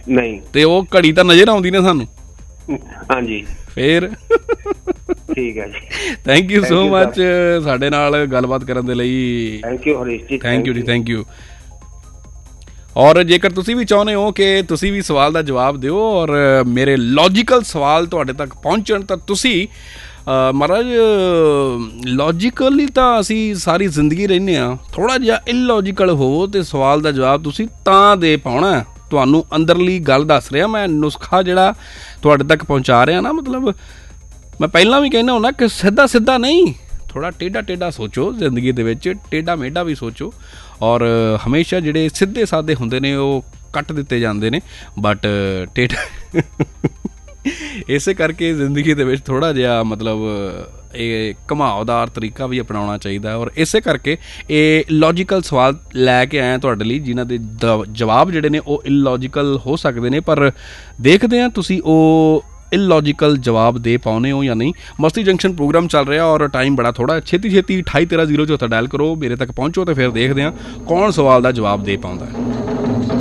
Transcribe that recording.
ਨਹੀਂ ਤੇ ਉਹ ਘੜੀ ਤਾਂ ਨਜ਼ਰ ਆਉਂਦੀ ਨੇ ਸਾਨੂੰ। ਹਾਂਜੀ ਫੇਰ ਠੀਕ ਹੈ ਜੀ, ਥੈਂਕ ਯੂ ਸੋ ਮਚ ਸਾਡੇ ਨਾਲ ਗੱਲਬਾਤ ਕਰਨ ਦੇ ਲਈ। ਥੈਂਕ ਯੂ ਹਰੀਸ਼ ਜੀ, ਥੈਂਕ ਯੂ ਜੀ, ਥੈਂਕ ਯੂ। ਔਰ ਜੇਕਰ ਤੁਸੀਂ ਵੀ ਚਾਹੁੰਦੇ ਹੋ ਕਿ ਤੁਸੀਂ ਵੀ ਸਵਾਲ ਦਾ ਜਵਾਬ ਦਿਓ ਔਰ ਮੇਰੇ ਲੌਜੀਕਲ ਸਵਾਲ ਤੁਹਾਡੇ ਤੱਕ ਪਹੁੰਚਣ, ਤਾਂ ਤੁਸੀਂ ਮਹਾਰਾਜ ਲੌਜੀਕਲੀ ਤਾਂ ਅਸੀਂ ਸਾਰੀ ਜ਼ਿੰਦਗੀ ਰਹਿੰਦੇ ਹਾਂ, ਥੋੜ੍ਹਾ ਜਿਹਾ ਇਲੌਜੀਕਲ ਹੋ ਤੇ ਸਵਾਲ ਦਾ ਜਵਾਬ ਤੁਸੀਂ ਤਾਂ ਦੇ ਪਾਉਣਾ। ਤੁਹਾਨੂੰ ਅੰਦਰਲੀ ਗੱਲ ਦੱਸ ਰਿਹਾ ਮੈਂ, ਨੁਸਖਾ ਜਿਹੜਾ ਤੁਹਾਡੇ ਤੱਕ ਪਹੁੰਚਾ ਰਿਹਾ ਨਾ। ਮਤਲਬ ਮੈਂ ਪਹਿਲਾਂ ਵੀ ਕਹਿੰਦਾ ਹੁੰਦਾ ਕਿ ਸਿੱਧਾ ਸਿੱਧਾ ਨਹੀਂ, ਥੋੜ੍ਹਾ ਟੇਢਾ ਟੇਢਾ ਸੋਚੋ ਜ਼ਿੰਦਗੀ ਦੇ ਵਿੱਚ, ਟੇਢਾ ਮੇਢਾ ਵੀ ਸੋਚੋ। ਔਰ ਹਮੇਸ਼ਾ ਜਿਹੜੇ ਸਿੱਧੇ ਸਾਦੇ ਹੁੰਦੇ ਨੇ ਉਹ ਕੱਟ ਦਿੱਤੇ ਜਾਂਦੇ ਨੇ, ਬਟ ਟੇਢਾ ਇਸੇ ਕਰਕੇ ਜ਼ਿੰਦਗੀ ਦੇ ਵਿੱਚ ਥੋੜ੍ਹਾ ਜਿਹਾ ਮਤਲਬ ਇਹ ਘੁਮਾਵਦਾਰ ਤਰੀਕਾ ਵੀ ਅਪਣਾਉਣਾ ਚਾਹੀਦਾ। ਔਰ ਇਸੇ ਕਰਕੇ ਇਹ ਲੌਜੀਕਲ ਸਵਾਲ ਲੈ ਕੇ ਆਇਆ ਤੁਹਾਡੇ ਲਈ, ਜਿਨ੍ਹਾਂ ਦੇ ਜਵਾਬ ਜਿਹੜੇ ਨੇ ਉਹ ਇਲੌਜੀਕਲ ਹੋ ਸਕਦੇ ਨੇ, ਪਰ ਦੇਖਦੇ ਹਾਂ ਤੁਸੀਂ ਉਹ ਇਲੌਜੀਕਲ ਜਵਾਬ ਦੇ ਪਾਉਂਦੇ ਹੋ ਜਾਂ ਨਹੀਂ। ਮਸਤੀ ਜੰਕਸ਼ਨ ਪ੍ਰੋਗਰਾਮ ਚੱਲ ਰਿਹਾ ਔਰ ਟਾਈਮ ਬੜਾ ਥੋੜ੍ਹਾ, ਛੇਤੀ 2813 074 ਡਾਇਲ ਕਰੋ, ਮੇਰੇ ਤੱਕ ਪਹੁੰਚੋ ਤੇ ਫਿਰ ਦੇਖਦੇ ਹਾਂ ਕੌਣ ਸਵਾਲ ਦਾ ਜਵਾਬ ਦੇ ਪਾਉਂਦਾ।